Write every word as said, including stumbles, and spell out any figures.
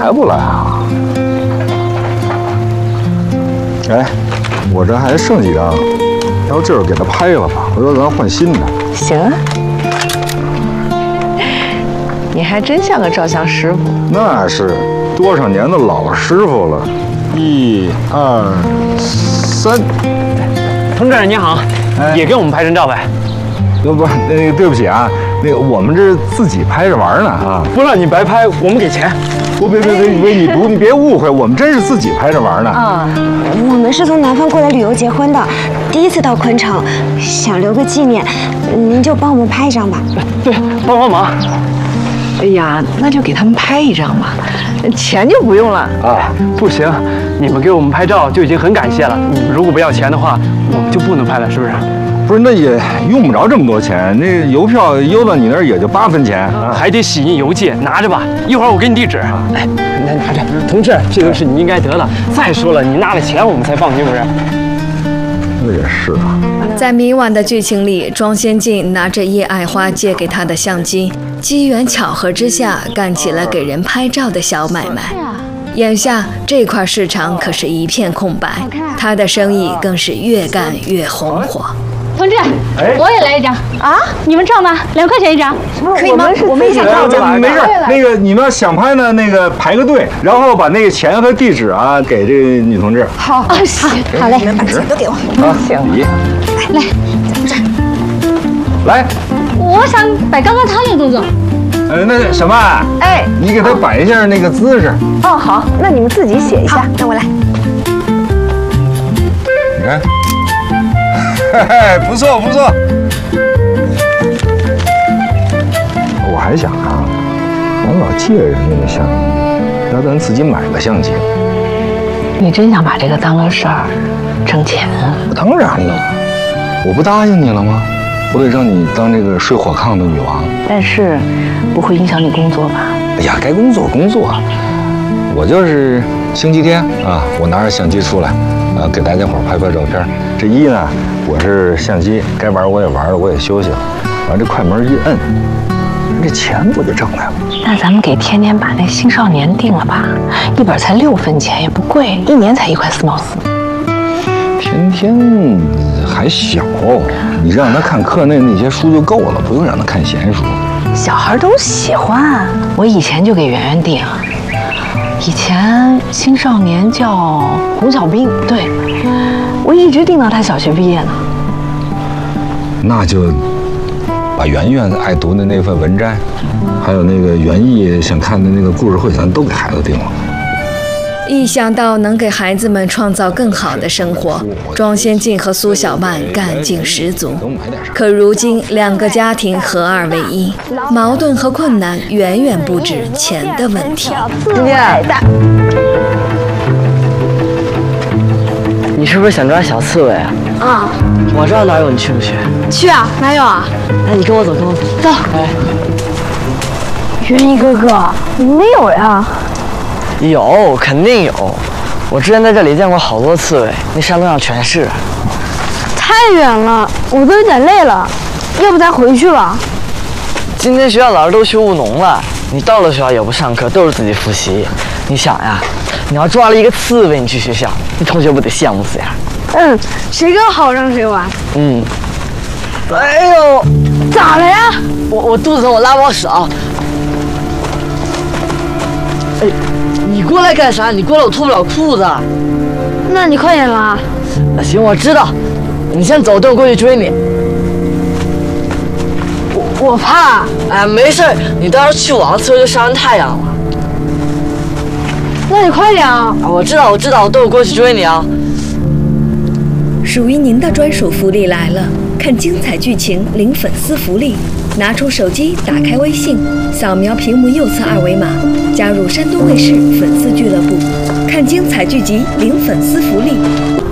还不来啊？哎，我这还剩几张，要不这会儿给他拍了吧？回头咱换新的。 行啊。你还真像个照相师傅。 那是多少年的老师傅了。一二三， 同志你好，哎、也给我们拍张照呗？ 不不，那个对不起啊，那个我们这是自己拍着玩呢啊， 不让你白拍，我们给钱。 不别别别别，你不你别误会，我们真是自己拍着玩呢。 啊，我们是从南方过来旅游结婚的，第一次到昆城，想留个纪念，您就帮我们拍一张吧。 对，帮帮忙。 哎呀，那就给他们拍一张吧，钱就不用了啊。不行，你们给我们拍照就已经很感谢了。你们如果不要钱的话，我们就不能拍了，是不是？ 不是，那也用不着这么多钱，那邮票邮到你那儿也就八分钱， 啊、还得洗印邮寄，拿着吧，一会儿我给你地址。哎，来拿着，同志，这个是你应该得的。再说了，你拿了钱我们才放心，不是？ 那也是啊。 在明晚的剧情里，庄先进拿着叶爱花借给他的相机，机缘巧合之下干起了给人拍照的小买卖。眼下这块市场可是一片空白，他的生意更是越干越红火。 同志，我也来一张啊！你们照吗？两块钱一张， 可以吗？我们也想照张。 没事，那个你们要想拍呢，那个排个队，然后把那个钱和地址啊给这个女同志。 好，好，好嘞，你们把钱都给我。 啊，行。 来，咱们这儿。 来， 我想摆刚刚他那个动作。 呃，那什么？哎，你给他摆一下那个姿势。 哦，好，那你们自己写一下，让我来。 你看。嘿嘿，不错不错。我还想啊，咱老借人家的相机，要咱自己买个相机。 你真想把这个当个事儿，挣钱啊？ 当然了，我不答应你了吗？我得让你当这个睡火炕的女王。 但是，不会影响你工作吧？ 哎呀，该工作工作。我就是星期天啊，我拿着相机出来，啊，给大家伙拍拍照片。这一呢，我是相机，该玩我也玩了，我也休息了。完这快门一摁，这钱不就挣来了？ 那咱们给天天把那青少年定了吧，一本才六分钱，也不贵，一年才一块四毛四。 天天还小，你让他看课内那些书就够了，不用让他看闲书。 小孩都喜欢，我以前就给圆圆定。以前青少年叫红小兵，对，我一直订到他小学毕业呢。 那就把圆圆爱读的那份文摘，还有那个园艺想看的那个故事会，咱都给孩子订了。 一想到能给孩子们创造更好的生活，庄先进和苏小曼干劲十足。可如今两个家庭合二为一，矛盾和困难远远不止钱的问题。 今天， 你是不是想抓小刺猬啊？ 啊， 我知道哪有，你去不去？ 去啊，哪有啊？ 那你跟我走，跟我走。 走。 哎， 元一哥哥，没有呀？ 有，肯定有。我之前在这里见过好多刺猬，那山路上全是。 太远了，我都有点累了，要不咱回去吧？ 今天学校老师都去务农了，你到了学校也不上课，都是自己复习。你想呀，你要抓了一个刺猬，你去学校，你同学不得羡慕死呀？ 嗯，谁刚好让谁玩。 嗯。哎呦， 咋了呀？ 我我肚子疼，我拉不好屎啊。哎，你过来干啥？你过来我脱不了裤子。 那你快点拉。 行，我知道。你先走，等我过去追你。 我我怕。 哎，没事，你到时候去晚上刺猬就晒完太阳了。 那你快点啊！ 我知道，我知道，我等我过去追你啊。 属于您的专属福利来了！看精彩剧情领粉丝福利，拿出手机，打开微信，扫描屏幕右侧二维码，加入山东卫视粉丝俱乐部，看精彩剧集领粉丝福利。